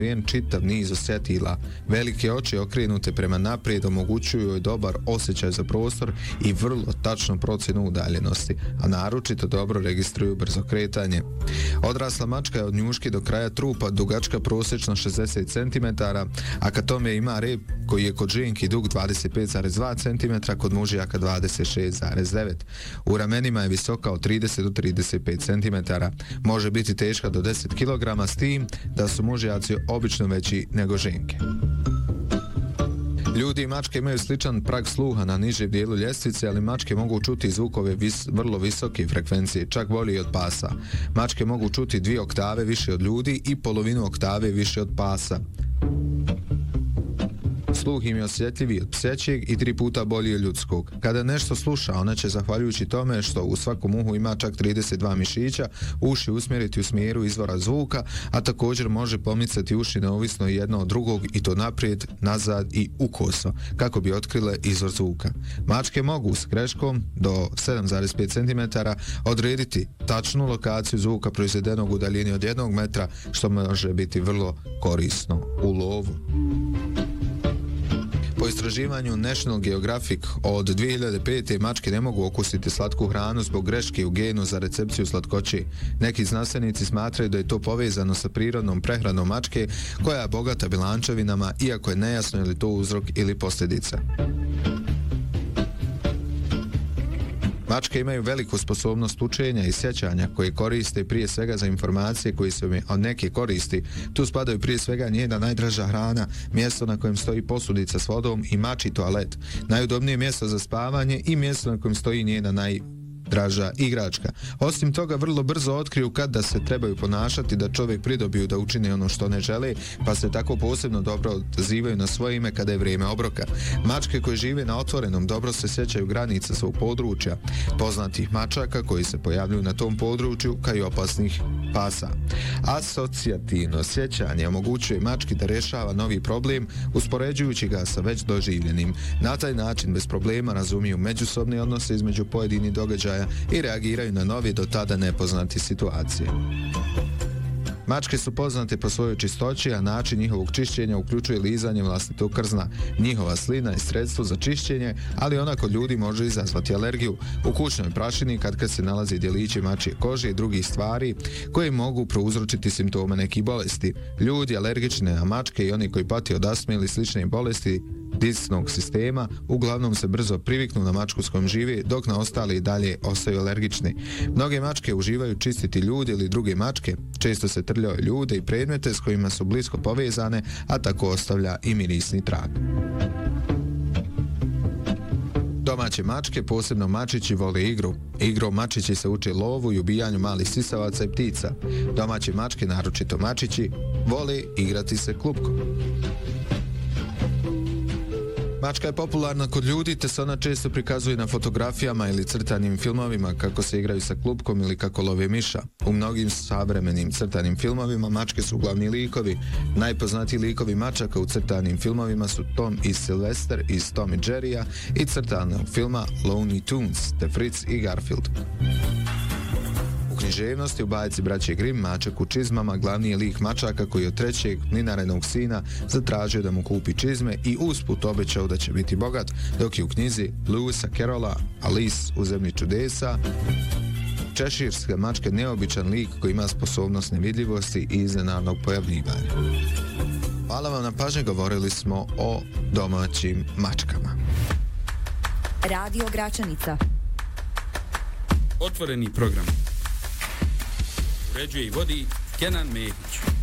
čitav niz osjetila. Velike oči okrenute prema naprijed omogućuju joj dobar osjećaj za prostor i vrlo tačno procjenu udaljenosti, a naročito dobro registruju brzo kretanje. Odrasla mačka je od njuške do kraja trupa dugačka prosječno 60 cm, a kad tome ima rep koji je kod ženki dug 25,2 cm, kod mužjaka 26,9. U ramenima je visoka od 30 do 35 cm. Može biti teška do 10 kg, s tim da su mužjaci obično veći nego ženke. Ljudi i mačke imaju sličan prag sluha na nižem dijelu ljestvice, ali mačke mogu čuti zvukove vrlo visoke frekvencije, čak bolje od pasa. Mačke mogu čuti 2 oktave više od ljudi i polovinu oktave više od pasa. Sluh im je osjetljiviji od psećeg i 3 puta bolji od ljudskog. Kada nešto sluša, ona će, zahvaljujući tome što u svakom uhu ima čak 32 mišića, uši usmjeriti u smjeru izvora zvuka, a također može pomicati uši neovisno jedno od drugog, i to naprijed, nazad i ukoso, kako bi otkrile izvor zvuka. Mačke mogu s greškom do 7,5 cm odrediti tačnu lokaciju zvuka proizvedenog u daljini od 1 metra, što može biti vrlo korisno u lovu. Po istraživanju National Geographic od 2005. mačke ne mogu okusiti slatku hranu zbog greške u genu za recepciju slatkoće. Neki znanstvenici smatraju da je to povezano sa prirodnom prehranom mačke koja je bogata bjelančevinama, iako je nejasno je li to uzrok ili posljedica. Mačke imaju veliku sposobnost učenja i sjećanja koje koriste prije svega za informacije koje se od neke koristi. Tu spadaju prije svega njena najdraža hrana, mjesto na kojem stoji posudica s vodom i mačji toalet, najudobnije mjesto za spavanje i mjesto na kojem stoji njena najdraža igračka. Osim toga, vrlo brzo otkriju kad da se trebaju ponašati da čovjek pridobiju da učine ono što ne žele, pa se tako posebno dobro odzivaju na svoje ime kada je vrijeme obroka. Mačke koje žive na otvorenom dobro se sjećaju granica svog područja, poznatih mačaka koji se pojavljuju na tom području, kao i opasnih pasa. Asocijativno sjećanje omogućuje mački da rješava novi problem uspoređujući ga sa već doživljenim. Na taj način bez problema razumiju međusobne odnose između pojedinih događaja i reagiraju na nove do tada nepoznate situacije. Mačke su poznate po svojoj čistoći, a način njihovog čišćenja uključuje lizanje vlastitog krzna. Njihova slina je sredstvo za čišćenje, ali ona kod ljudi može izazvati alergiju. U kućnoj prašini kad se nalazi djelići mačje kože i drugih stvari koje mogu prouzročiti simptome nekih bolesti. Ljudi alergični na mačke i oni koji pati od astme ili slične bolesti disnog sistema uglavnom se brzo priviknu na mačku s kojom žive, dok na ostali i dalje ostaju alergični. Mnoge mačke uživaju čistiti ljude ili druge mačke, često se trljaju ljude i predmete s kojima su blisko povezane, a tako ostavlja i mirisni trag. Domaće mačke, posebno mačići, vole igru. Igrom mačići se uče lovu i ubijanju malih sisavaca i ptica. Domaće mačke, naročito mačići, vole igrati se klupkom. Mačka je popularna kod ljudi, te se ona često prikazuje na fotografijama ili crtanim filmovima kako se igraju sa klupkom ili kako love miša. U mnogim savremenim crtanim filmovima mačke su glavni likovi. Najpoznatiji likovi mačaka u crtanim filmovima su Tom i Sylvester iz Tom i Jerrya i crtanog filma Looney Tunes, te Fritz i Garfield. U književnosti u bajci braće Grimm mačak u čizmama glavni je lik mačaka koji od trećeg mlinarenog sina zatražio da mu kupi čizme i usput obećao da će biti bogat, dok je u knjizi Lewisa Carrolla Alice u zemlji čudesa češirska mačka neobičan lik koji ima sposobnost nevidljivosti i iznenadnog pojavljivanja. Hvala vam na pažnji, govorili smo o domaćim mačkama. Radio Gračanica. Otvoreni program. Uređuje i vodi Kenan Mehić.